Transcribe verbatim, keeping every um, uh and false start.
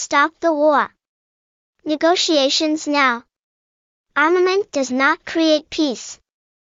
stop the war. Negotiations now. Armament does not create peace.